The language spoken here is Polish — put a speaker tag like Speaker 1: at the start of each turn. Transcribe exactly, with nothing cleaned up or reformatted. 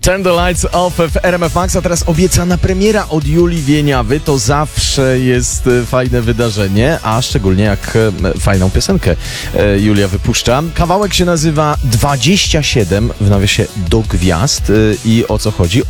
Speaker 1: Turn the Lights Off w R M F Max, a teraz obiecana premiera od Julii Wieniawy. To zawsze jest fajne wydarzenie, a szczególnie jak fajną piosenkę Julia wypuszcza. Kawałek się nazywa dwadzieścia siedem, w nawiasie do gwiazd. I o co chodzi?